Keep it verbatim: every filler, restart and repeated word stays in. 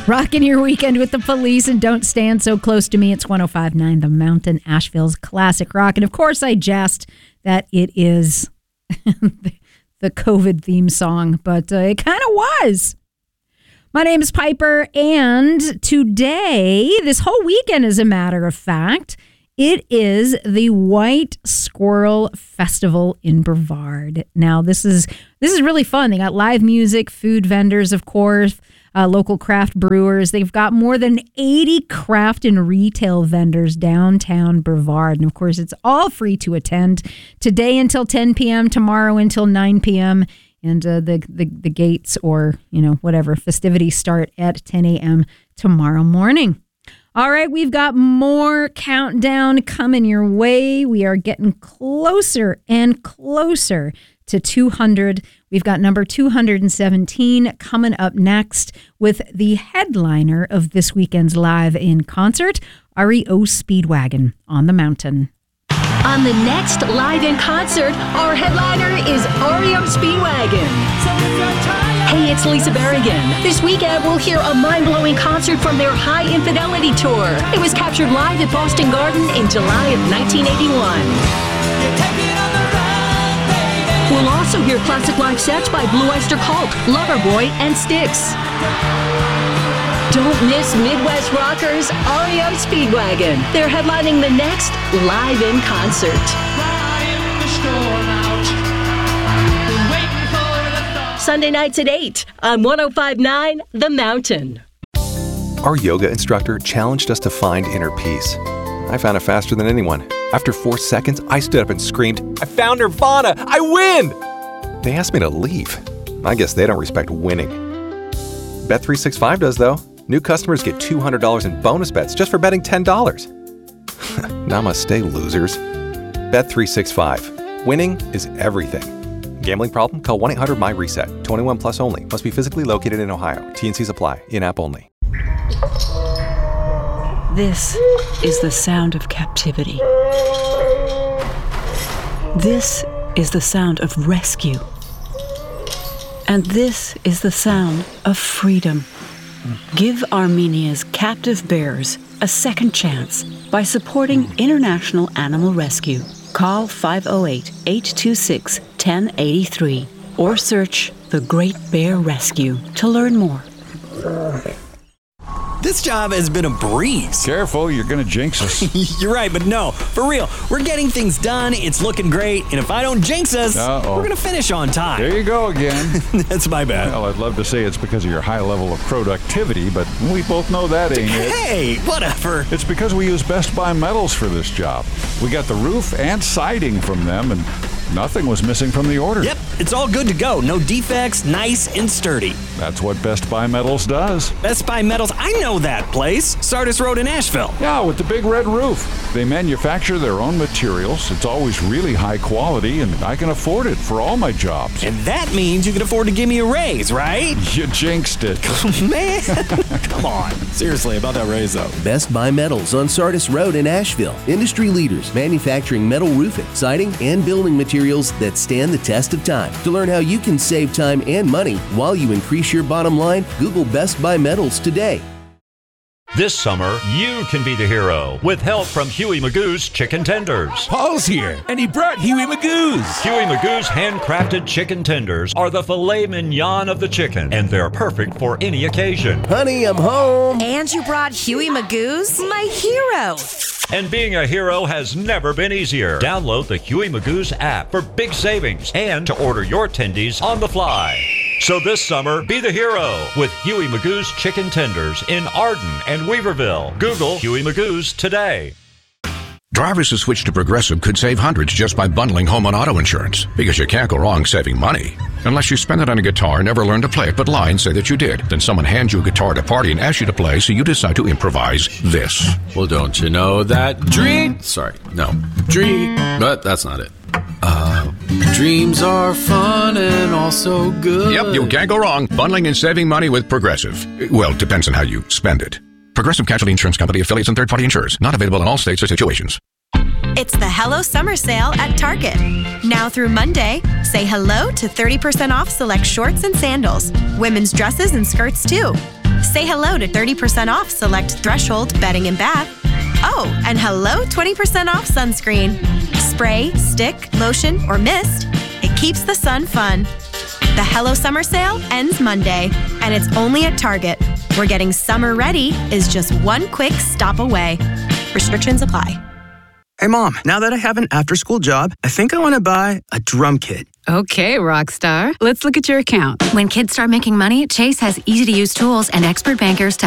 Rocking your weekend with the Police and Don't Stand So Close to Me. It's one oh five point nine The Mountain, Asheville's classic rock. And of course, I jest that it is the COVID theme song, but uh, it kind of was. My name is Piper, and today, this whole weekend, as a matter of fact, it is the White Squirrel Festival in Brevard. Now, this is this is really fun. They got live music, food vendors, of course, uh, local craft brewers. They've got more than eighty craft and retail vendors downtown Brevard. And, of course, it's all free to attend. Today until ten p.m., tomorrow until nine p.m., and uh, the, the the gates or, you know, whatever, festivities start at ten a.m. tomorrow morning. All right, we've got more countdown coming your way. We are getting closer and closer to two hundred. We've got number two hundred seventeen coming up next with the headliner of this weekend's Live in Concert, R E O Speedwagon on the Mountain. On the next Live in Concert, our headliner is R E O Speedwagon. Hey, it's Lisa Berrigan. This weekend, we'll hear a mind-blowing concert from their High Infidelity Tour. It was captured live at Boston Garden in July of nineteen eighty-one. We'll also hear classic live sets by Blue Oyster Cult, Loverboy, and Styx. Don't miss Midwest Rockers, R E O Speedwagon. They're headlining the next Live in Concert. Sunday nights at eight on one oh five point nine The Mountain. Our yoga instructor challenged us to find inner peace. I found it faster than anyone. After four seconds, I stood up and screamed, "I found Nirvana! I win!" They asked me to leave. I guess they don't respect winning. Bet three sixty-five does, though. New customers get two hundred dollars in bonus bets just for betting ten dollars. Namaste, losers. Bet three sixty-five. Winning is everything. Gambling problem? Call one eight hundred M Y reset. twenty-one plus only. Must be physically located in Ohio. T and Cs apply. In-app only. This is the sound of captivity. This is the sound of rescue. And this is the sound of freedom. Give Armenia's captive bears a second chance by supporting International Animal Rescue. Call five oh eight, eight two six, one oh eight three or search The Great Bear Rescue to learn more. This job has been a breeze. Careful, you're going to jinx us. You're right, but no, for real. We're getting things done, it's looking great, and if I don't jinx us, Uh-oh. we're going to finish on time. There you go again. That's my bad. Well, I'd love to say it's because of your high level of productivity, but we both know that ain't it. Hey, whatever. It's because we use Best Buy Metals for this job. We got the roof and siding from them, and nothing was missing from the order. Yep, it's all good to go. No defects, nice and sturdy. That's what Best Buy Metals does. Best Buy Metals, I know that place. Sardis Road in Asheville. Yeah, with the big red roof. They manufacture their own materials. It's always really high quality, and I can afford it for all my jobs. And that means you can afford to give me a raise, right? You jinxed it. Man, come on. Seriously, about that raise, though. Best Buy Metals on Sardis Road in Asheville. Industry leaders manufacturing metal roofing, siding, and building materials that stand the test of time. To learn how you can save time and money while you increase your bottom line, Google Best Buy Metals today. This summer, you can be the hero with help from Huey Magoo's Chicken Tenders. Paul's here, and he brought Huey Magoo's. Huey Magoo's handcrafted chicken tenders are the filet mignon of the chicken, and they're perfect for any occasion. Honey, I'm home. And you brought Huey Magoo's? My hero. And being a hero has never been easier. Download the Huey Magoo's app for big savings and to order your tendies on the fly. So this summer, be the hero with Huey Magoo's Chicken Tenders in Arden and Weaverville. Google Huey Magoo's today. Drivers who switch to Progressive could save hundreds just by bundling home and auto insurance, because you can't go wrong saving money. Unless you spend it on a guitar and never learn to play it but lie and say that you did. Then someone hands you a guitar at a party and asks you to play, so you decide to improvise this. Well, don't you know that dream... Sorry, no. Dream... But that's not it. Uh, dreams are fun and also good. Yep, you can't go wrong bundling and saving money with Progressive. Well, depends on how you spend it. Progressive Casualty Insurance Company, affiliates, and third-party insurers. Not available in all states or situations. It's the Hello Summer Sale at Target. Now through Monday, say hello to thirty percent off select shorts and sandals. Women's dresses and skirts, too. Say hello to thirty percent off select Threshold bedding and bath. Oh, and hello twenty percent off sunscreen. Spray, stick, lotion, or mist, it keeps the sun fun. The Hello Summer Sale ends Monday, and it's only at Target, where getting summer ready is just one quick stop away. Restrictions apply. Hey, Mom, now that I have an after-school job, I think I want to buy a drum kit. Okay, Rockstar. Let's look at your account. When kids start making money, Chase has easy-to-use tools and expert bankers to